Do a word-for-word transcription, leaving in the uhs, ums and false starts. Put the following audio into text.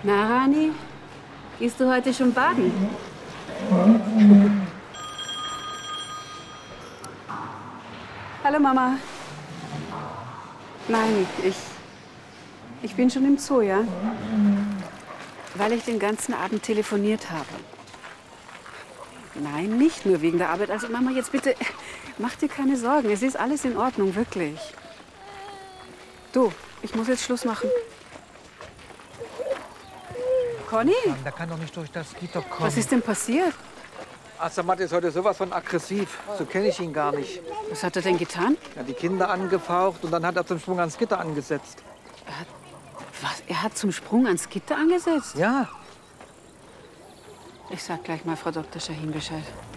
Na, Rani, gehst du heute schon baden? Hallo, Mama. Nein, ich, ich bin schon im Zoo, ja? Weil ich den ganzen Abend telefoniert habe. Nein, nicht nur wegen der Arbeit. Also, Mama, jetzt bitte, mach dir keine Sorgen. Es ist alles in Ordnung, wirklich. Du, ich muss jetzt Schluss machen. Conny? Mann, der kann doch nicht durch das Gitter kommen. Was ist denn passiert? Asamat ist heute sowas von aggressiv. So kenne ich ihn gar nicht. Was hat er denn getan? Er hat die Kinder angefaucht und dann hat er zum Sprung ans Gitter angesetzt. Er hat, was? Er hat zum Sprung ans Gitter angesetzt? Ja. Ich sag gleich mal Frau Doktor Shahin Bescheid.